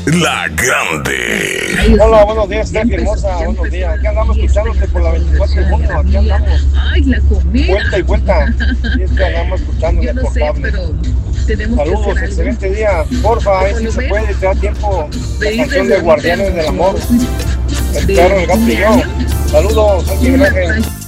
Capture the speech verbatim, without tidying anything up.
La Grande. Hola, buenos días, Steffi hermosa, buenos días. Aquí andamos escuchándote por la veinticuatro de junio, aquí andamos. Ay, la comí. Vuelta y vuelta. Y es que andamos escuchándote Yo no por sé, cable. pero tenemos Saludos, que hacer excelente algo. día. Porfa, a ver Por si lo se menos, puede, te da tiempo. La pedir canción de desde Guardianes del Amor. El de perro, el gato fin y de yo. año Saludos, Santi una- Graje.